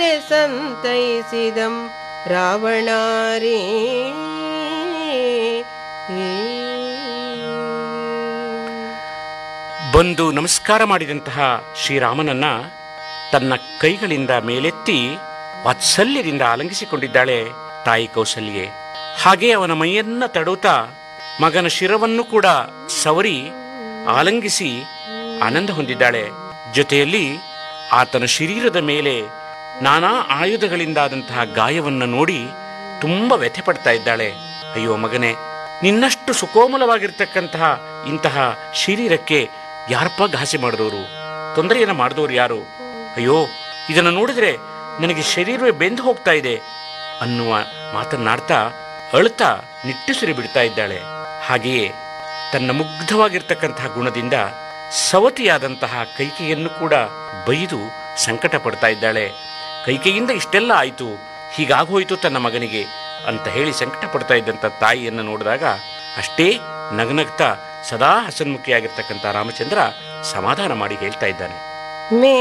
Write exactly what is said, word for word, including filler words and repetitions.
ಸಂತೈಸಿದಂ ರಾವಣಾರಿ. ಬಂದು ನಮಸ್ಕಾರ ಮಾಡಿದಂತಹ ಶ್ರೀರಾಮನನ್ನ ತನ್ನ ಕೈಗಳಿಂದ ಮೇಲೆತ್ತಿ ವಾತ್ಸಲ್ಯದಿಂದ ಆಲಂಗಿಸಿಕೊಂಡಿದ್ದಾಳೆ ತಾಯಿ ಕೌಸಲ್ಯೆ. ಹಾಗೆ ಅವನ ಮೈಯನ್ನ ತಡುತ್ತಾ ಮಗನ ಶಿರವನ್ನು ಕೂಡ ಸವರಿ ಆಲಂಗಿಸಿ ಆನಂದ ಹೊಂದಿದ್ದಾಳೆ. ಜೊತೆಯಲ್ಲಿ ಆತನ ಶರೀರದ ಮೇಲೆ ನಾನಾ ಆಯುಧಗಳಿಂದಾದಂತಹ ಗಾಯವನ್ನು ನೋಡಿ ತುಂಬ ವ್ಯಥೆ ಪಡ್ತಾ ಇದ್ದಾಳೆ. ಅಯ್ಯೋ ಮಗನೇ, ನಿನ್ನಷ್ಟು ಸುಕೋಮಲವಾಗಿರ್ತಕ್ಕಂತಹ ಇಂತಹ ಶರೀರಕ್ಕೆ ಯಾರಪ್ಪ ಘಾಸಿ ಮಾಡಿದವರು, ತೊಂದರೆಯನ್ನು ಮಾಡಿದವರು ಯಾರು? ಅಯ್ಯೋ, ಇದನ್ನು ನೋಡಿದ್ರೆ ನನಗೆ ಶರೀರವೇ ಬೆಂದು ಹೋಗ್ತಾ ಇದೆ ಅನ್ನುವ ಮಾತನ್ನಾಡ್ತಾ ಅಳುತ್ತಾ ನಿಟ್ಟುಸಿರಿ ಬಿಡ್ತಾ ಇದ್ದಾಳೆ. ಹಾಗೆಯೇ ತನ್ನ ಮುಗ್ಧವಾಗಿರ್ತಕ್ಕಂತಹ ಗುಣದಿಂದ ಸವತಿಯಾದಂತಹ ಕೈಕೆಯನ್ನು ಕೂಡ ಬೈದು ಸಂಕಟ ಪಡ್ತಾ ಇದ್ದಾಳೆ. ಕೈಕೆಯಿಂದ ಇಷ್ಟೆಲ್ಲ ಆಯಿತು, ಹೀಗಾಗೋಯ್ತು ತನ್ನ ಮಗನಿಗೆ ಅಂತ ಹೇಳಿ ಸಂಕಟ ಪಡ್ತಾ ಇದ್ದಂಥ ತಾಯಿಯನ್ನು ನೋಡಿದಾಗ ಅಷ್ಟೇ ನಗನಗ್ತಾ ಸದಾ ಹಸನ್ಮುಖಿಯಾಗಿರ್ತಕ್ಕಂಥ ರಾಮಚಂದ್ರ ಸಮಾಧಾನ ಮಾಡಿ ಹೇಳ್ತಾ ಇದ್ದಾನೆ. ಮೇ